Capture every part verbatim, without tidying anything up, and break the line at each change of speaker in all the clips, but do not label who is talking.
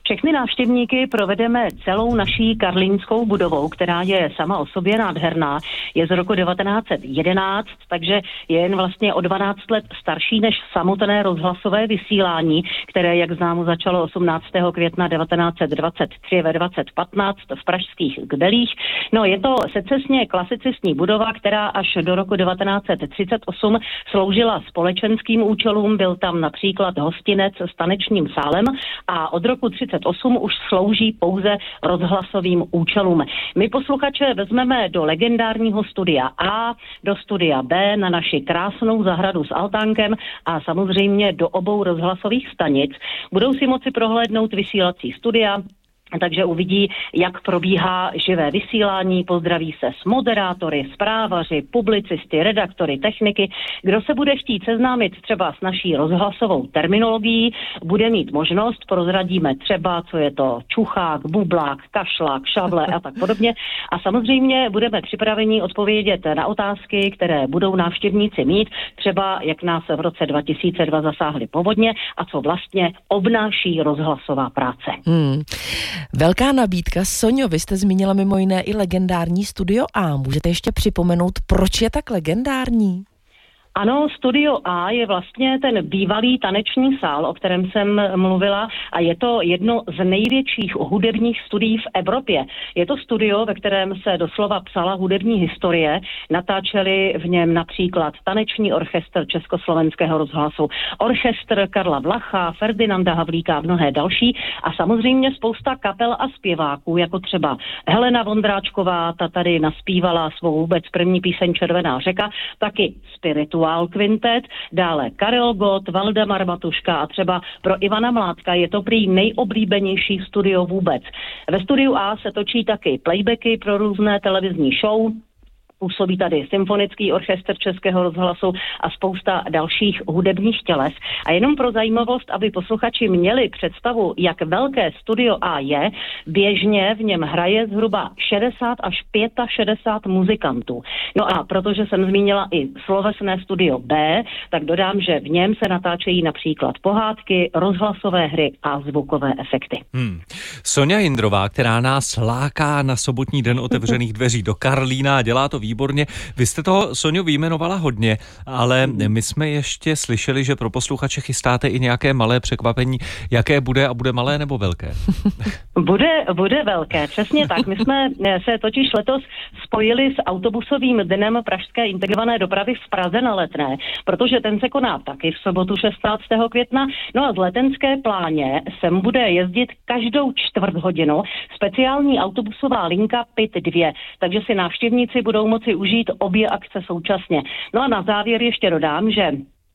Všechny návštěvníky provedeme celou naší karlínskou budovou, která je sama o sobě nádherná. Je z roku devatenáct set jedenáct, takže je jen vlastně o dvanáct let starší než samotné rozhlasové vysílání, které, jak známo, začalo osmnáctého května devatenáct set dvacet tři ve dvacet patnáct v pražských Kbelích. No, je to secesně klasicistní budova, která až do roku devatenáct set třicet osm sloužila společenským účelům. Byl tam například hostinec s tanečním sálem a od roku třicet osm už slouží pouze rozhlasovým účelům. My posluchače vezmeme do legendárního studia A, do studia B, na naši krásnou zahradu s altánkem a samozřejmě do obou rozhlasových stanic. Budou si moci prohlédnout vysílací studia, takže uvidí, jak probíhá živé vysílání, pozdraví se s moderátory, zprávaři, publicisty, redaktory, techniky. Kdo se bude chtít seznámit třeba s naší rozhlasovou terminologií, bude mít možnost, prozradíme třeba, co je to čuchák, bublák, kašlák, šavle a tak podobně. A samozřejmě budeme připraveni odpovědět na otázky, které budou návštěvníci mít, třeba jak nás v roce dva tisíce dva zasáhly povodně a co vlastně obnáší rozhlasová práce.
Hmm. Velká nabídka. Soňo, vy jste zmínila mimo jiné i legendární Studio A. Můžete ještě připomenout, proč je tak legendární?
Ano, Studio A je vlastně ten bývalý taneční sál, o kterém jsem mluvila, a je to jedno z největších hudebních studií v Evropě. Je to studio, ve kterém se doslova psala hudební historie. Natáčeli v něm například taneční orchestr Československého rozhlasu, orchestr Karla Vlacha, Ferdinanda Havlíka a mnohé další a samozřejmě spousta kapel a zpěváků, jako třeba Helena Vondráčková, ta tady naspívala svou vůbec první píseň Červená řeka, taky Spirituál Quintet, dále Karel Gott, Valdemar Matuška a třeba pro Ivana Mládka je to prý nejoblíbenější studio vůbec. Ve studiu A se točí taky playbacky pro různé televizní show. Působí tady symfonický orchestr Českého rozhlasu a spousta dalších hudebních těles. A jenom pro zajímavost, aby posluchači měli představu, jak velké Studio A je, běžně v něm hraje zhruba šedesát až šedesát pět muzikantů. No a protože jsem zmínila i slovesné Studio B, tak dodám, že v něm se natáčejí například pohádky, rozhlasové hry a zvukové efekty.
Hmm. Soňa Jindrová, která nás láká na sobotní den otevřených dveří do Karlína, dělá to výborně. Vy jste toho, Soňo, vyjmenovala hodně, ale my jsme ještě slyšeli, že pro posluchače chystáte i nějaké malé překvapení. Jaké bude a bude malé nebo velké?
Bude, bude velké, přesně tak. My jsme se totiž letos spojili s autobusovým dnem pražské integrované dopravy v Praze na Letné, protože ten se koná taky v sobotu šestnáctého května. No a z Letenské pláně sem bude jezdit každou čtvrt hodinu speciální autobusová linka P I T dva, takže si návštěvníci budou moci užít obě akce současně. No a na závěr ještě dodám, že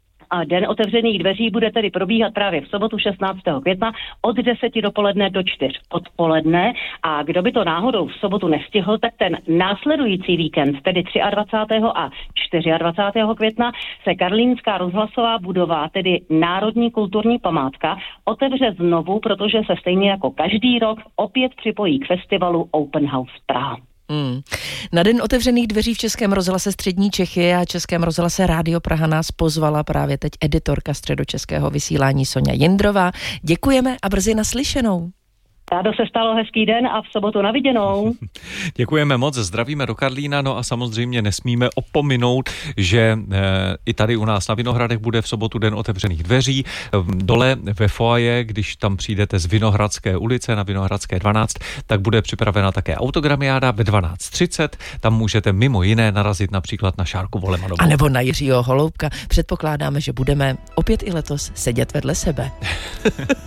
a den otevřených dveří bude tedy probíhat právě v sobotu šestnáctého května od deseti dopoledne do čtyř odpoledne a kdo by to náhodou v sobotu nestihl, tak ten následující víkend, tedy dvacátého třetího a dvacátého čtvrtého května, se karlínská rozhlasová budova, tedy Národní kulturní památka, otevře znovu, protože se stejně jako každý rok opět připojí k festivalu Open House Praha.
Hmm. Na den otevřených dveří v Českém rozhlase Střední Čechy a Českém rozhlase Rádio Praha nás pozvala právě teď editorka středočeského vysílání Soňa Jindrová. Děkujeme a brzy naslyšenou.
Rádo se stalo, hezký den a v sobotu na viděnou.
Děkujeme moc, zdravíme do Karlína, no a samozřejmě nesmíme opominout, že e, i tady u nás na Vinohradech bude v sobotu den otevřených dveří. Dole ve foaje, když tam přijdete z Vinohradské ulice na Vinohradské dvanáct, tak bude připravena také autogramiáda ve dvanáct třicet. Tam můžete mimo jiné narazit například na Šárku Volemanovou.
A nebo na Jiřího Holoubka. Předpokládáme, že budeme opět i letos sedět vedle sebe.